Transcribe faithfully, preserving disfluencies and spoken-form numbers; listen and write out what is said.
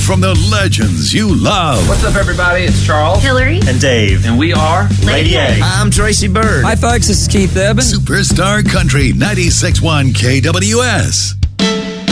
from the legends you love. What's up, everybody? It's Charles, Hillary, and Dave. And we are Lady A. I'm Tracy Bird. Hi, folks. This is Keith Eben. Superstar Country ninety-six point one K W S.